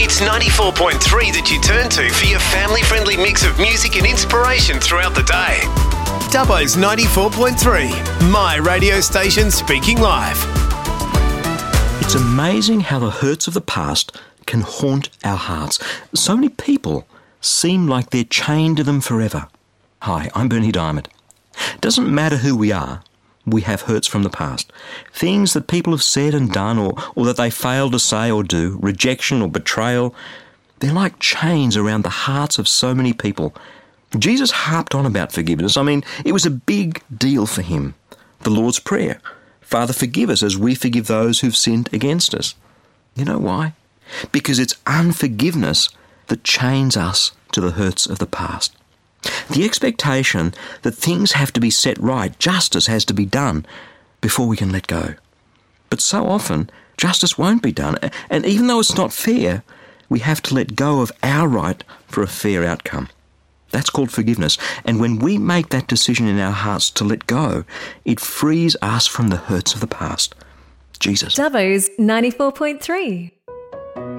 It's 94.3 that you turn to for your family-friendly mix of music and inspiration throughout the day. Dubbo's 94.3, my radio station speaking live. It's amazing how the hurts of the past can haunt our hearts. So many people seem like they're chained to them forever. Hi, I'm Bernie Diamond. It doesn't matter who we are, we have hurts from the past. Things that people have said and done or that they failed to say or do, rejection or betrayal, they're like chains around the hearts of so many people. Jesus harped on about forgiveness. I mean, it was a big deal for him. The Lord's Prayer, Father, forgive us as we forgive those who've sinned against us. You know why? Because it's unforgiveness that chains us to the hurts of the past. The expectation that things have to be set right, justice has to be done before we can let go. But so often, justice won't be done. And even though it's not fair, we have to let go of our right for a fair outcome. That's called forgiveness. And when we make that decision in our hearts to let go, it frees us from the hurts of the past. Jesus. Dubbo's 94.3.